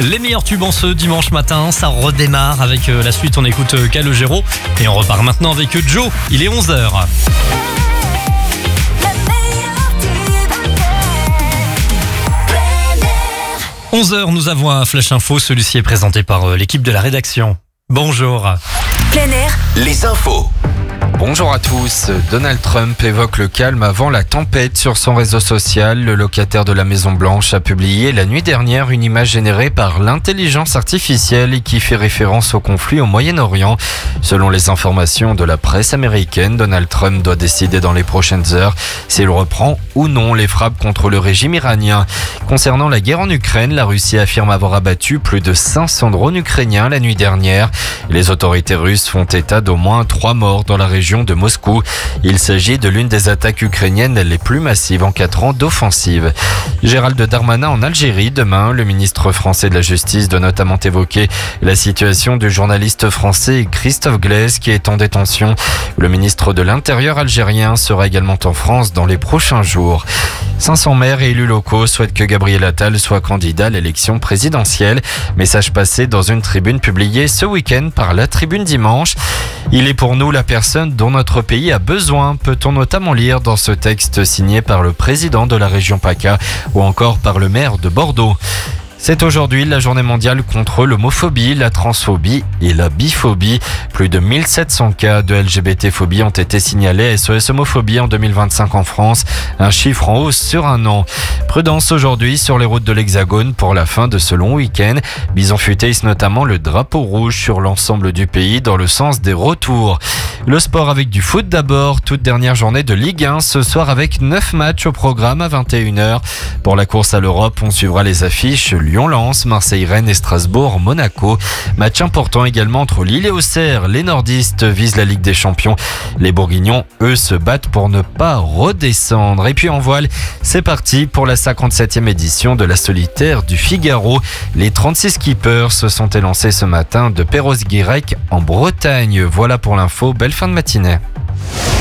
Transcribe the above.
Les meilleurs tubes en ce dimanche matin, ça redémarre avec la suite. On écoute Calogero et on repart maintenant avec Joe. Il est 11h. 11h, nous avons un Flash Info. Celui-ci est présenté par l'équipe de la rédaction. Bonjour. Plein air. Les infos. Bonjour à tous. Donald Trump évoque le calme avant la tempête sur son réseau social. Le locataire de la Maison Blanche a publié la nuit dernière une image générée par l'intelligence artificielle qui fait référence au conflit au Moyen-Orient. Selon les informations de la presse américaine, Donald Trump doit décider dans les prochaines heures s'il reprend ou non les frappes contre le régime iranien. Concernant la guerre en Ukraine, la Russie affirme avoir abattu plus de 500 drones ukrainiens la nuit dernière. Les autorités russes font état d'au moins 3 morts dans la région de Moscou. Il s'agit de l'une des attaques ukrainiennes les plus massives en 4 ans d'offensive. Gérald Darmanin en Algérie demain. Le ministre français de la Justice doit notamment évoquer la situation du journaliste français Christophe Glaise qui est en détention. Le ministre de l'Intérieur algérien sera également en France dans les prochains jours. 500 maires et élus locaux souhaitent que Gabriel Attal soit candidat à l'élection présidentielle. Message passé dans une tribune publiée ce week-end par La Tribune Dimanche. Il est pour nous la personne dont notre pays a besoin, peut-on notamment lire dans ce texte signé par le président de la région PACA ou encore par le maire de Bordeaux. C'est aujourd'hui la journée mondiale contre l'homophobie, la transphobie et la biphobie. Plus de 1700 cas de LGBT-phobie ont été signalés à SOS Homophobie en 2025 en France, un chiffre en hausse sur un an. Prudence aujourd'hui sur les routes de l'Hexagone pour la fin de ce long week-end. Bison Futé hisse notamment le drapeau rouge sur l'ensemble du pays dans le sens des retours. Le sport avec du foot d'abord, toute dernière journée de Ligue 1 ce soir avec 9 matchs au programme à 21h. Pour la course à l'Europe, on suivra les affiches Lyon-Lens, Marseille-Rennes et Strasbourg-Monaco. Match important également entre Lille et Auxerre. Les nordistes visent la Ligue des Champions. Les bourguignons, eux, se battent pour ne pas redescendre. Et puis en voile, c'est parti pour la 57e édition de la solitaire du Figaro. Les 36 skippers se sont élancés ce matin de Perros-Guirec en Bretagne. Voilà pour l'info, belle fin de matinée.